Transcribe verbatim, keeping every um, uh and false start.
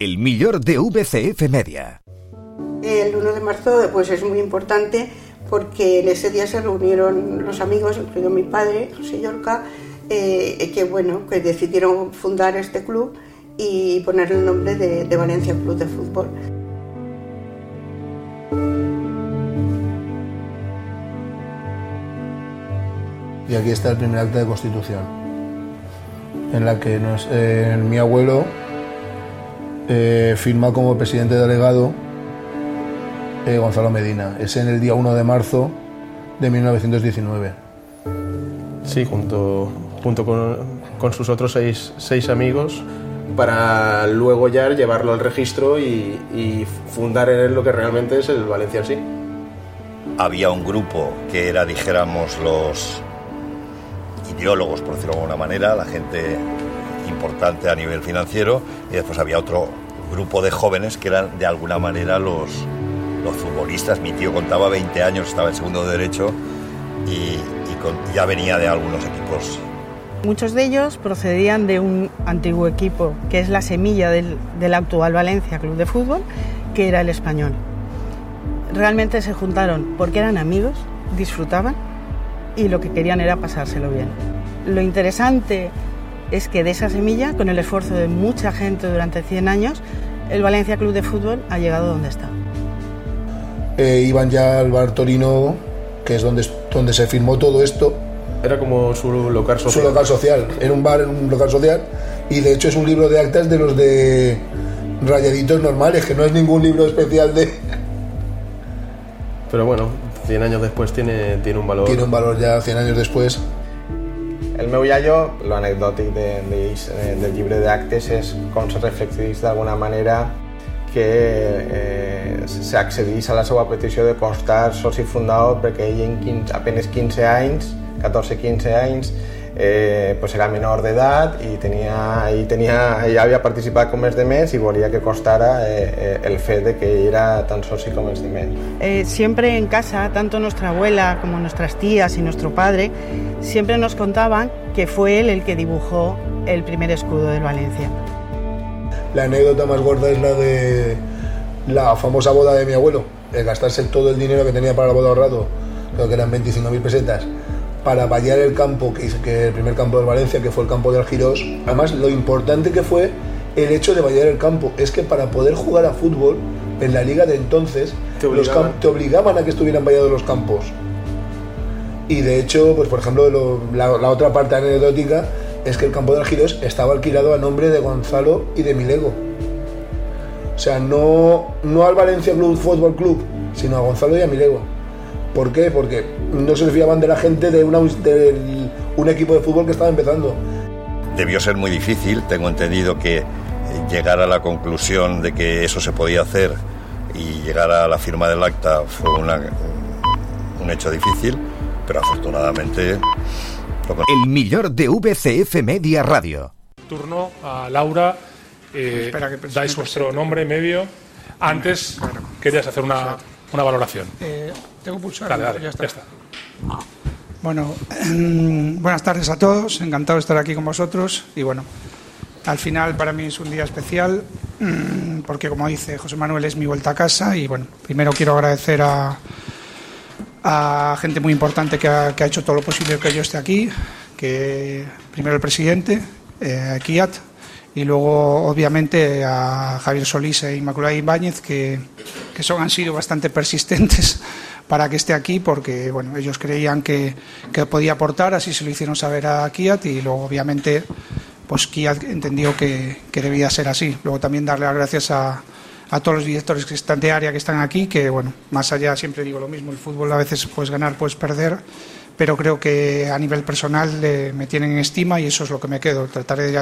El millor de V C F Media. El uno de marzo pues es muy importante porque en ese día se reunieron los amigos, incluido mi padre, José Llorca, eh, que bueno, que decidieron fundar este club y poner el nombre de, de Valencia Club de Fútbol. Y aquí está el primer acta de constitución, en la que nos, eh, mi abuelo eh, firma como presidente delegado eh, Gonzalo Medina. Es en el día uno de marzo de mil novecientos diecinueve. Sí, junto, junto con, con sus otros seis, seis amigos, para luego ya llevarlo al registro y, y fundar en él lo que realmente es el Valencia en sí. Había un grupo que era, dijéramos, los ideólogos, por decirlo de alguna manera, la gente importante a nivel financiero, y después había otro grupo de jóvenes que eran de alguna manera los, los futbolistas. Mi tío contaba veinte años, estaba en segundo de derecho y, y con, ya venía de algunos equipos. Muchos de ellos procedían de un antiguo equipo que es la semilla del, del actual Valencia Club de Fútbol, que era el Español. Realmente se juntaron porque eran amigos, disfrutaban y lo que querían era pasárselo bien. Lo interesante es que de esa semilla, con el esfuerzo de mucha gente durante cien años, el Valencia Club de Fútbol ha llegado donde está. Eh, iban ya al bar Torino, que es donde, donde se firmó todo esto. Era como su local social. Su local social, era un bar en un local social, y de hecho es un libro de actas de los de rayaditos normales, que no es ningún libro especial de... Però bueno, cien años después tiene, tiene un valor. Tiene un valor ya cien años después. El meu iaio, l'anecdòtic de, de, de, del llibre d'actes és com se reflecteix d'alguna manera que eh, s'accedeix a la seva petició de constar soci fundador perquè ell en quinze, apenas quinze anys, catorze quinze anys, eh, pues era menor d'edat i tenia, ell, tenia, ell havia participat com els demés i volia que constara eh, el fet de que ell era tan soci com els demés. Eh, siempre en casa, tanto nuestra abuela como nuestras tías y nuestro padre, siempre nos contaban que fue él el que dibujó el primer escudo del Valencia. La anécdota más gorda es la de la famosa boda de mi abuelo, el gastarse todo el dinero que tenía para la boda ahorrado, creo que eran veinticinco mil pesetas, para vallar el campo, que, que el primer campo del Valencia, que fue el campo de Algirós. Además, lo importante que fue el hecho de vallar el campo es que para poder jugar a fútbol en la liga de entonces te obligaban, los te obligaban a que estuvieran vallados los campos. Y de hecho, pues por ejemplo, lo, la, la otra parte anecdótica es que el campo de Algirós estaba alquilado a nombre de Gonzalo y de Milego. O sea, no, no al Valencia Club Fútbol Club, sino a Gonzalo y a Milego. ¿Por qué? Porque no se fiaban de la gente de, una, de un equipo de fútbol que estaba empezando. Debió ser muy difícil, tengo entendido que llegar a la conclusión de que eso se podía hacer y llegar a la firma del acta fue una, un hecho difícil, pero afortunadamente... El millor de V C F Media Radio. Turno a Laura, eh, dais vuestro nombre, medio. Antes claro. Querías hacer una, una valoración. Eh, tengo pulsar. Dale, dale, ya está. Ya está. Bueno, eh, buenas tardes a todos, encantado de estar aquí con vosotros y bueno, al final para mí es un día especial porque como dice José Manuel es mi vuelta a casa y bueno, primero quiero agradecer a a gente muy importante que ha, que ha hecho todo lo posible que yo esté aquí, que primero el presidente, eh, Kiat, y luego obviamente a Javier Solís e Inmaculada Ibáñez, que, que son, han sido bastante persistentes para que esté aquí, porque bueno, ellos creían que, que podía aportar, así se lo hicieron saber a Kiat, y luego obviamente pues Kiat entendió que, que debía ser así. Luego también darle las gracias a a todos los directores que están de área que están aquí, que bueno, más allá siempre digo lo mismo, el fútbol a veces puedes ganar, puedes perder, pero creo que a nivel personal eh, me tienen en estima y eso es lo que me quedo, trataré de